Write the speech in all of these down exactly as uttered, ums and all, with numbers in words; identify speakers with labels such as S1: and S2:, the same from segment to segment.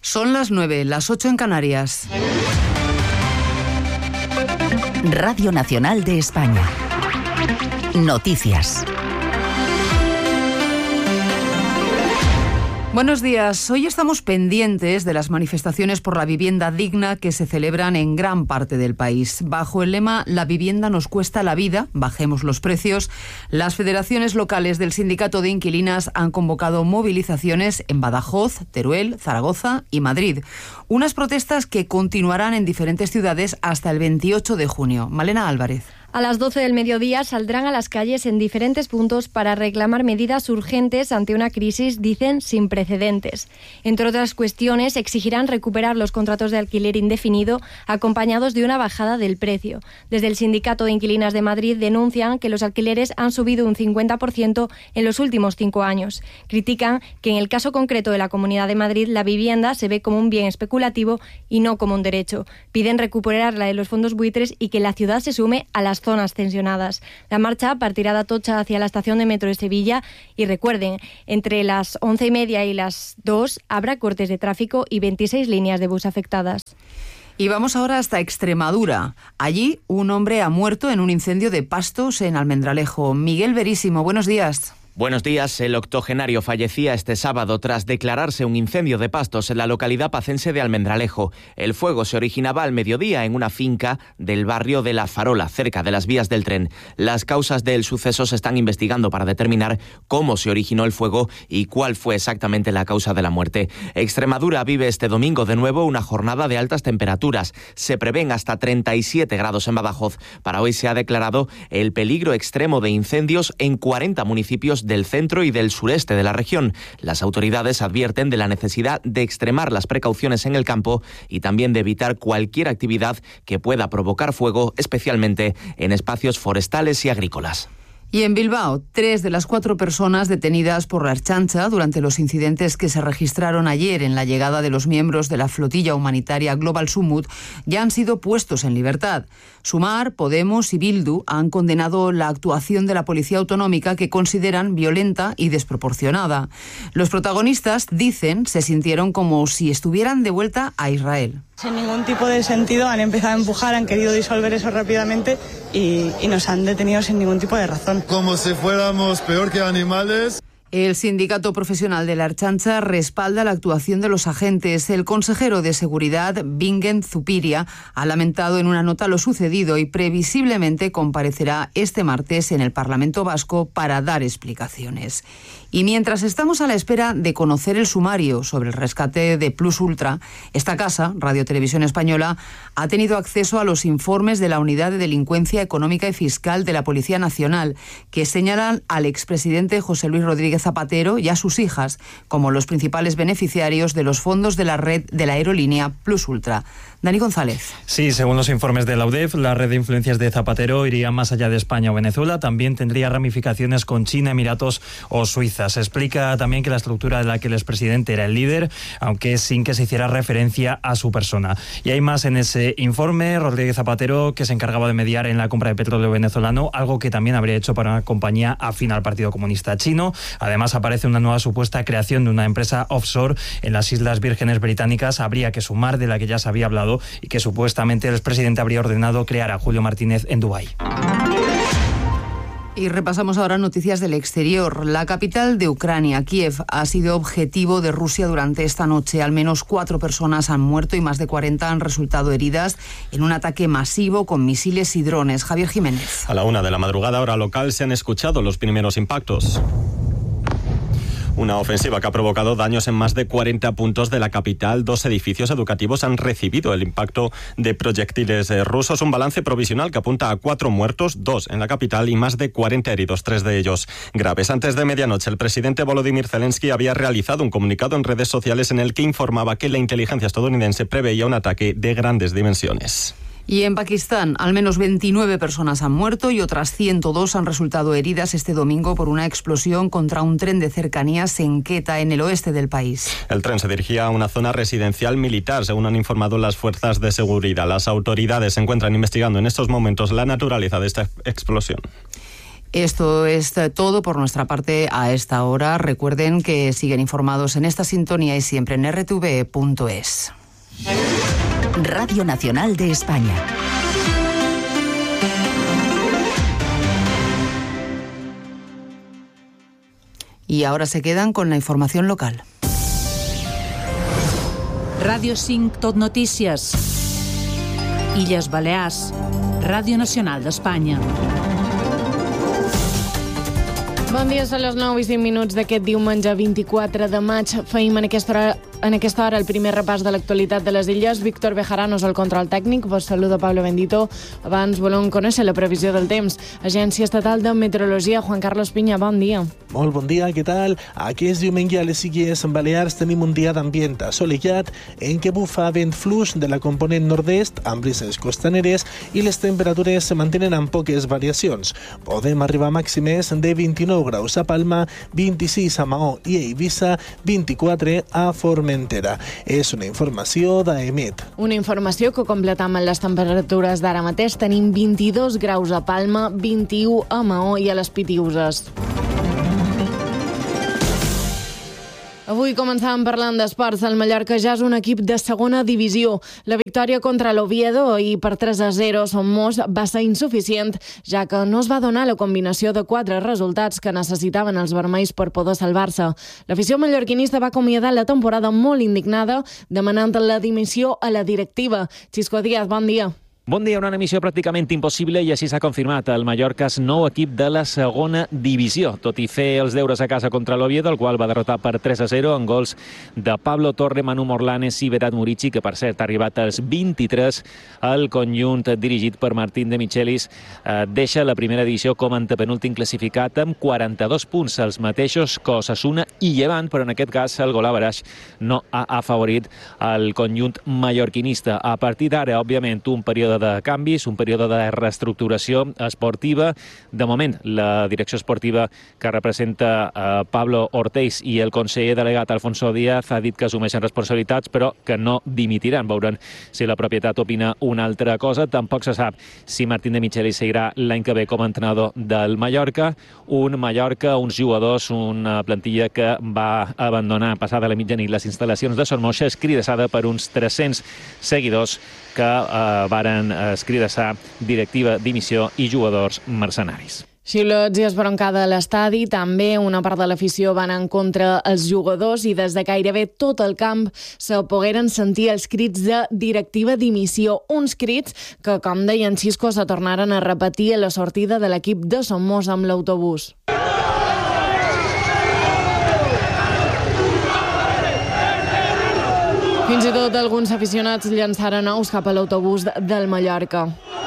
S1: Son las nueve, las ocho en Canarias.
S2: Radio Nacional de España. Noticias.
S1: Buenos días. Hoy estamos pendientes de las manifestaciones por la vivienda digna que se celebran en gran parte del país. Bajo el lema "La vivienda nos cuesta la vida, bajemos los precios", las federaciones locales del Sindicato de Inquilinas han convocado movilizaciones en Badajoz, Teruel, Zaragoza y Madrid. Unas protestas que continuarán en diferentes ciudades hasta el veintiocho de junio. Malena Álvarez.
S3: A las doce del mediodía saldrán a las calles en diferentes puntos para reclamar medidas urgentes ante una crisis, dicen, sin precedentes. Entre otras cuestiones, exigirán recuperar los contratos de alquiler indefinido acompañados de una bajada del precio. Desde el Sindicato de Inquilinas de Madrid denuncian que los alquileres han subido un cincuenta por ciento en los últimos cinco años. Critican que en el caso concreto de la Comunidad de Madrid la vivienda se ve como un bien especulativo y no como un derecho. Piden recuperarla de los fondos buitres y que la ciudad se sume a las zonas tensionadas. La marcha partirá de Atocha hacia la estación de metro de Sevilla y recuerden, entre las once y media y las dos habrá cortes de tráfico y veintiséis líneas de bus afectadas.
S1: Y vamos ahora hasta Extremadura. Allí un hombre ha muerto en un incendio de pastos en Almendralejo. Miguel Verísimo, buenos días.
S4: Buenos días. El octogenario fallecía este sábado tras declararse un incendio de pastos en la localidad pacense de Almendralejo. El fuego se originaba al mediodía en una finca del barrio de La Farola, cerca de las vías del tren. Las causas del suceso se están investigando para determinar cómo se originó el fuego y cuál fue exactamente la causa de la muerte. Extremadura vive este domingo de nuevo una jornada de altas temperaturas. Se prevén hasta treinta y siete grados en Badajoz. Para hoy se ha declarado el peligro extremo de incendios en cuarenta municipios del centro y del sureste de la región. Las autoridades advierten de la necesidad de extremar las precauciones en el campo y también de evitar cualquier actividad que pueda provocar fuego, especialmente en espacios forestales y agrícolas.
S1: Y en Bilbao, tres de las cuatro personas detenidas por la Ertzaintza durante los incidentes que se registraron ayer en la llegada de los miembros de la flotilla humanitaria Global Sumut ya han sido puestos en libertad. Sumar, Podemos y Bildu han condenado la actuación de la Policía Autonómica, que consideran violenta y desproporcionada. Los protagonistas, dicen, se sintieron como si estuvieran de vuelta a Israel.
S5: Sin ningún tipo de sentido, han empezado a empujar, han querido disolver eso rápidamente y, y nos han detenido sin ningún tipo de razón.
S6: Como si fuéramos peor que animales.
S1: El sindicato profesional de la Ertzaintza respalda la actuación de los agentes. El consejero de Seguridad, Bingen Zupiria, ha lamentado en una nota lo sucedido y previsiblemente comparecerá este martes en el Parlamento Vasco para dar explicaciones. Y mientras estamos a la espera de conocer el sumario sobre el rescate de Plus Ultra, esta casa, Radio Televisión Española, ha tenido acceso a los informes de la Unidad de Delincuencia Económica y Fiscal de la Policía Nacional, que señalan al expresidente José Luis Rodríguez Zapatero y a sus hijas como los principales beneficiarios de los fondos de la red de la aerolínea Plus Ultra. Dani González.
S7: Sí, según los informes de la U D E F, la red de influencias de Zapatero iría más allá de España o Venezuela, también tendría ramificaciones con China, Emiratos o Suiza. Se explica también que la estructura de la que el expresidente era el líder, aunque sin que se hiciera referencia a su persona. Y hay más en ese informe. Rodríguez Zapatero, que se encargaba de mediar en la compra de petróleo venezolano, algo que también habría hecho para una compañía afín al Partido Comunista Chino. Además, aparece una nueva supuesta creación de una empresa offshore en las Islas Vírgenes Británicas. Habría que sumar, de la que ya se había hablado, y que supuestamente el expresidente habría ordenado crear a Julio Martínez en Dubái.
S1: Y repasamos ahora noticias del exterior. La capital de Ucrania, Kiev, ha sido objetivo de Rusia durante esta noche. Al menos cuatro personas han muerto y más de cuarenta han resultado heridas en un ataque masivo con misiles y drones. Javier Jiménez.
S8: A la una de la madrugada, hora local, se han escuchado los primeros impactos. Una ofensiva que ha provocado daños en más de cuarenta puntos de la capital. Dos edificios educativos han recibido el impacto de proyectiles rusos. Un balance provisional que apunta a cuatro muertos, dos en la capital y más de cuarenta heridos, tres de ellos graves. Antes de medianoche, el presidente Volodymyr Zelensky había realizado un comunicado en redes sociales en el que informaba que la inteligencia estadounidense preveía un ataque de grandes dimensiones.
S1: Y en Pakistán, al menos veintinueve personas han muerto y otras ciento dos han resultado heridas este domingo por una explosión contra un tren de cercanías en Quetta, en el oeste del país.
S8: El tren se dirigía a una zona residencial militar, según han informado las fuerzas de seguridad. Las autoridades se encuentran investigando en estos momentos la naturaleza de esta explosión.
S1: Esto es todo por nuestra parte a esta hora. Recuerden que siguen informados en esta sintonía y siempre en r t v punto es.
S2: Radio Nacional de España.
S1: Y ahora se quedan con la información local.
S9: Ràdio cinc Tot Notícies. Illes Balears. Ràdio Nacional d'Espanya.
S3: Bon dia, són les nou i cinc minuts d'aquest diumenge vint-i-quatre de maig. Feim en aquesta hora, en aquesta hora el primer repàs de l'actualitat de les illes. Víctor Bejarano és el control tècnic. Vos saluda Pablo Bendito. Abans volem conèixer la previsió del temps. Agència Estatal de Meteorologia, Juan Carlos Piña, bon dia.
S10: Molt bon dia, què tal? Aquest diumenge a les Illes Balears tenim un dia d'ambient assolellat en què bufa vent fluix de la component nord-est amb brises costaneres i les temperatures se mantenen amb poques variacions. Podem arribar a màximes de vint-i-nou graus a Palma, vint-i-sis a Maó i a Eivissa, vint-i-quatre a Formentera. És una informació d'Aemet.
S3: Una informació que completam amb les temperatures d'ara mateix. Tenim vint-i-dos graus a Palma, vint-i-u a Maó i a les Pitiüses. Avui començàvem parlant d'esports. El Mallorca ja és un equip de segona divisió. La victòria contra l'Oviedo i per tres a zero Somos va ser insuficient, ja que no es va donar la combinació de quatre resultats que necessitaven els vermells per poder salvar-se. L'afició mallorquinista va acomiadar la temporada molt indignada, demanant la dimissió a la directiva. Xisco Díaz, bon dia.
S11: Bon dia, una missió pràcticament impossible i així s'ha confirmat. El Mallorca és nou equip de la segona divisió, tot i fer els deures a casa contra l'Oviedo, el qual va derrotar per tres a zero en gols de Pablo Torre, Manu Morlanes i Vedat Murici, que per cert ha arribat als vint-i-tres. El conjunt dirigit per Martín de Michelis eh, deixa la primera divisió com a antepenúltim classificat amb quaranta-dos punts, els mateixos que Osasuna i Llevant, però en aquest cas el gol average no ha afavorit el conjunt mallorquinista. A partir d'ara, òbviament, un període de canvis, un període de reestructuració esportiva. De moment, la direcció esportiva que representa eh, Pablo Orteix i el conseller delegat Alfonso Díaz ha dit que assumeixen responsabilitats, però que no dimitiran. Veurem si la propietat opina una altra cosa. Tampoc se sap si Martín de Michelis seguirà l'any que ve com a entrenador del Mallorca. Un Mallorca, uns jugadors, una plantilla que va abandonar passada la mitjanit les instal·lacions de Son Moixa, escridassada per uns tres-cents seguidors que eh, varen escridassar directiva, dimissió i jugadors mercenaris.
S3: Xiulets i esbroncada a l'estadi. També una part de l'afició van en contra els jugadors i des de gairebé tot el camp se pogueren sentir els crits de directiva dimissió. Uns crits que, com deia en Xisco, se tornaren a repetir a la sortida de l'equip de Somos amb l'autobús. Fins i tot alguns aficionats llançaren ous cap a l'autobús del Mallorca.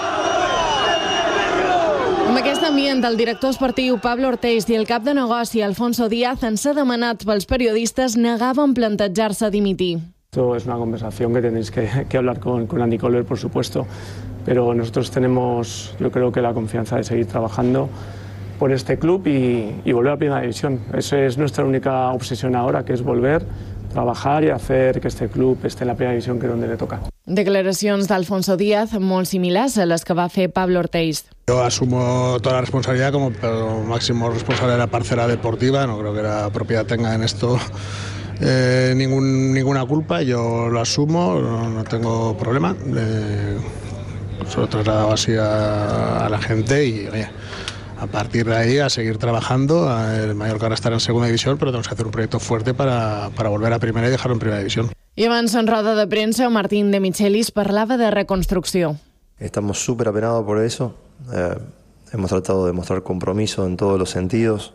S3: Amb aquest ambient, el director esportiu Pablo Orteix i el cap de negoci Alfonso Díaz, en ser demanats pels periodistes, negaven plantejar-se a dimitir.
S12: Esto es una conversación que tenéis que, que hablar con, con Andy Kohler, por supuesto, pero nosotros tenemos, yo creo que la confianza de seguir trabajando por este club y, y volver a Primera División. Esa es nuestra única obsesión ahora, que es volver, trabajar y hacer que este club esté en la Primera División, que es donde le toca.
S3: Declaracions d'Alfonso Díaz molt similars a les que va fer Pablo Orteix.
S13: Yo asumo toda la responsabilidad como máximo responsable de la parcela deportiva. No creo que la propiedad tenga en esto eh, ningún, ninguna culpa. Yo lo asumo, no, no tengo problema. Eh, se lo he trasladado así a, a la gente y oye, a partir de ahí a seguir trabajando. El Mallorca ahora estará en segunda división, pero tenemos que hacer un proyecto fuerte para, para volver a primera y dejarlo en primera división.
S3: I abans en roda de premsa, Martín de Michelis parlava de reconstrucció.
S14: Estamos súper apenados por eso. Eh, hemos tratado de mostrar compromiso en todos los sentidos.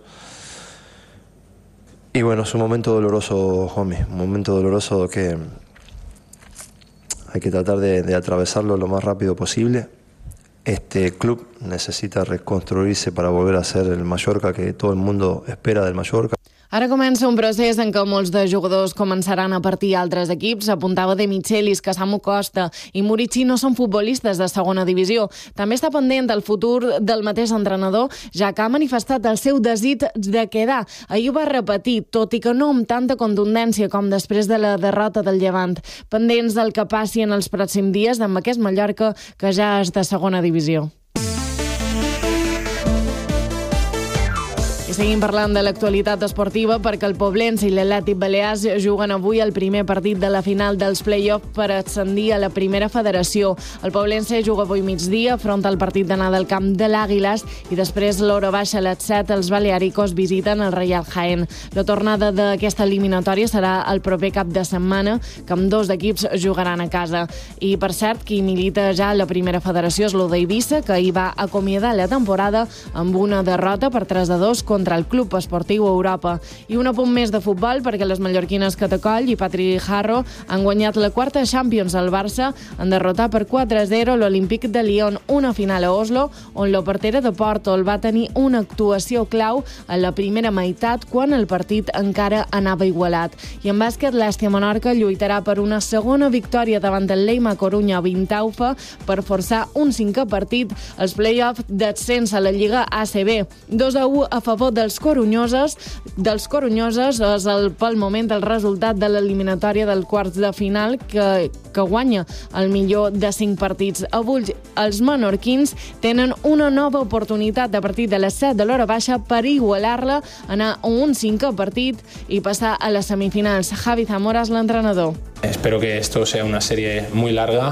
S14: Y bueno, es un momento doloroso, homie. Un momento doloroso que hay que tratar de, de atravesarlo lo más rápido posible. Este club necesita reconstruirse para volver a ser el Mallorca que todo el mundo espera del Mallorca.
S3: Ara comença un procés en què molts de jugadors començaran a partir a altres equips. Apuntava de Michelis que Samu Costa i Murici no són futbolistes de segona divisió. També està pendent el futur del mateix entrenador, ja que ha manifestat el seu desig de quedar. Ahir ho va repetir, tot i que no amb tanta contundència com després de la derrota del Llevant. Pendents del que passi en els pròxims dies amb aquest Mallorca, que ja és de segona divisió.
S15: I seguim parlant de l'actualitat esportiva perquè el Poblense i l'Atlètic Balears juguen avui el primer partit de la final dels play-off per ascendir a la primera federació. El Poblense juga avui migdia front al partit d'anada al camp de l'Àguiles i després l'hora baixa a les set els baleàricos visiten el Real Jaén. La tornada d'aquesta eliminatòria serà el proper cap de setmana, que amb dos equips jugaran a casa. I per cert, qui milita ja a la primera federació és l'O d'Eivissa, que hi va acomiadar la temporada amb una derrota per tres a dos contra el Club Esportiu Europa. I un apunt més de futbol perquè les mallorquines Catacoll i Patri Harro han guanyat la quarta Champions al Barça en derrotar per quatre a zero l'Olímpic de Lyon, una final a Oslo on la portera de Porto va tenir una actuació clau a la primera meitat quan el partit encara anava igualat. I en bàsquet, l'Àstia Menorca lluitarà per una segona victòria davant el Leima Corunya Vintaufa per forçar un cinquè partit als play-off d'ascens a la Lliga A C B. dos a u a favor dels corunyoses. Dels corunyoses és el, pel moment el resultat de l'eliminatòria del quarts de final que, que guanya el millor de cinc partits. Avui els menorquins tenen una nova oportunitat a partir de les set de l'hora baixa per igualar-la, anar a un cinquè partit i passar a les semifinals. Javi Zamora és l'entrenador.
S16: Espero que esto sea una serie muy larga